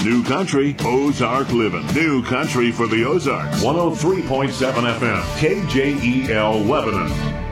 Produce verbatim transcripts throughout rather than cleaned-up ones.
New Country, Ozark Living. New Country for the Ozarks. one oh three point seven F M, K J E L Lebanon.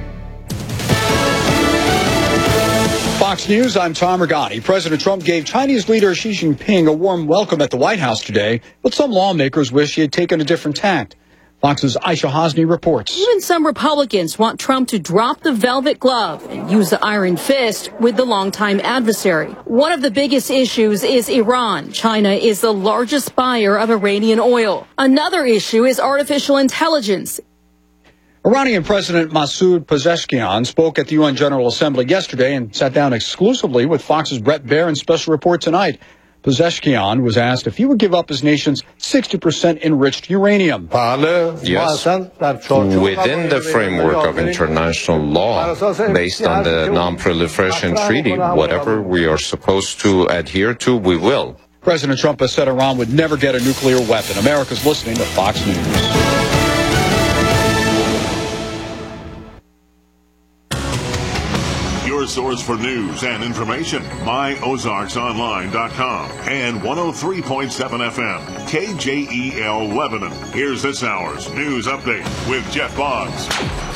Fox News, I'm Tom Regani. President Trump gave Chinese leader Xi Jinping a warm welcome at the White House today, but some lawmakers wish he had taken a different tact. Fox's Aisha Hosni reports. Even some Republicans want Trump to drop the velvet glove and use the iron fist with the longtime adversary. One of the biggest issues is Iran. China is the largest buyer of Iranian oil. Another issue is artificial intelligence. Iranian President Masoud Pezeshkian spoke at the U N General Assembly yesterday and sat down exclusively with Fox's Brett Baer in Special Report tonight. Pezeshkian was asked if he would give up his nation's sixty percent enriched uranium. Yes, within the framework of international law, based on the Non-Proliferation Treaty, whatever we are supposed to adhere to, we will. President Trump has said Iran would never get a nuclear weapon. America's listening to Fox News. Your source for news and information, my ozarks online dot com and one oh three point seven F M, K J E L Lebanon. Here's this hour's news update with Jeff Boggs.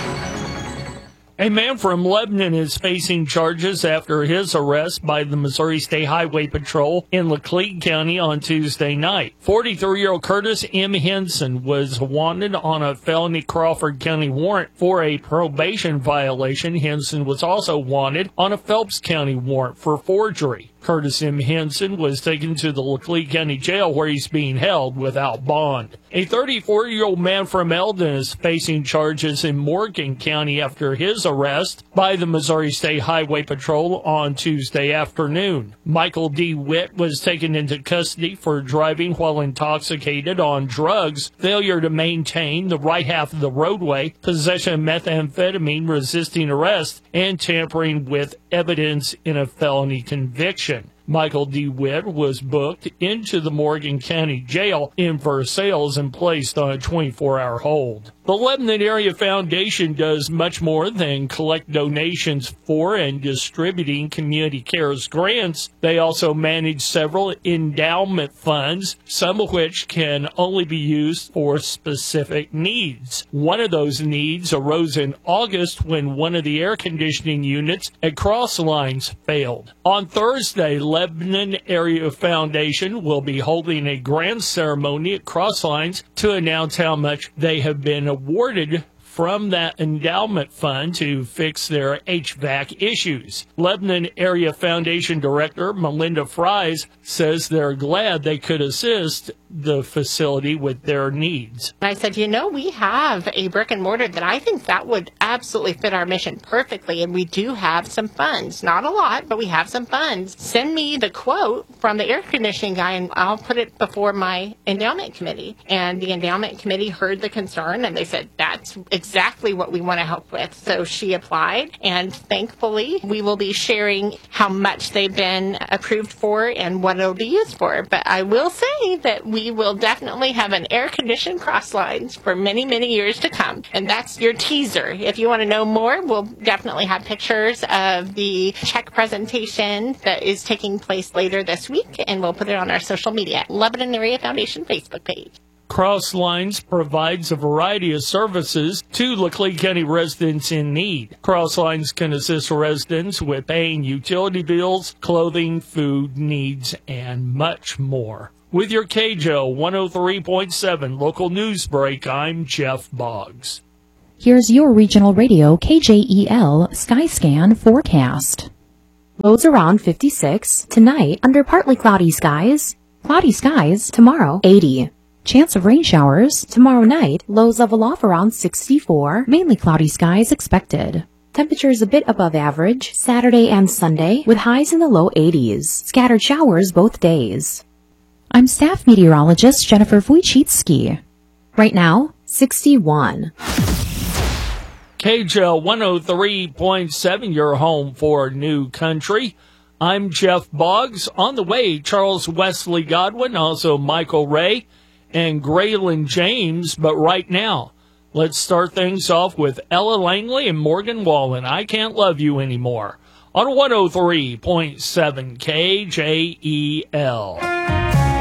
A man from Lebanon is facing charges after his arrest by the Missouri State Highway Patrol in Laclede County on Tuesday night. forty-three-year-old Curtis M. Henson was wanted on a felony Crawford County warrant for a probation violation. Henson was also wanted on a Phelps County warrant for forgery. Curtis M. Henson was taken to the Laclede County Jail where he's being held without bond. A thirty-four-year-old man from Eldon is facing charges in Morgan County after his arrest by the Missouri State Highway Patrol on Tuesday afternoon. Michael D. Witt was taken into custody for driving while intoxicated on drugs, failure to maintain the right half of the roadway, possession of methamphetamine, resisting arrest, and tampering with evidence in a felony conviction. Michael D. Witt was booked into the Morgan County Jail in Versailles and placed on a twenty-four hour hold. The Lebanon Area Foundation does much more than collect donations for and distributing community cares grants. They also manage several endowment funds, some of which can only be used for specific needs. One of those needs arose in August when one of the air conditioning units at Crosslines failed. On Thursday, Lebanon Area Foundation will be holding a grand ceremony at Crosslines to announce how much they have been awarded from that endowment fund to fix their H V A C issues. Lebanon Area Foundation Director Melinda Fries says they're glad they could assist the facility with their needs. I said, you know, we have a brick and mortar that I think that would absolutely fit our mission perfectly, and we do have some funds. Not a lot, but we have some funds. Send me the quote from the air conditioning guy, and I'll put it before my endowment committee. And the endowment committee heard the concern, and they said, that's exactly what we want to help with. So she applied, and thankfully, we will be sharing how much they've been approved for and what it'll be used for. But I will say that we We will definitely have an air-conditioned Crosslines for many, many years to come. And that's your teaser. If you want to know more, we'll definitely have pictures of the check presentation that is taking place later this week, and we'll put it on our social media, Lebanon Area Foundation Facebook page. Crosslines provides a variety of services to Laclede County residents in need. Crosslines can assist residents with paying utility bills, clothing, food needs, and much more. With your K J O one oh three point seven local news break, I'm Jeff Boggs. Here's your regional radio K J E L Skyscan forecast. Lows around fifty-six. Tonight, under partly cloudy skies. Cloudy skies tomorrow, eighty. Chance of rain showers tomorrow night. Lows level off around sixty-four. Mainly cloudy skies expected. Temperatures a bit above average Saturday and Sunday with highs in the low eighties. Scattered showers both days. I'm staff meteorologist Jennifer Wojcicki. Right now, sixty-one. K J O one oh three point seven, your home for New Country. I'm Jeff Boggs. On the way, Charles Wesley Godwin, also Michael Ray, and Graylin James. But right now, let's start things off with Ella Langley and Morgan Wallen. I Can't Love You Anymore on one oh three point seven K J E L.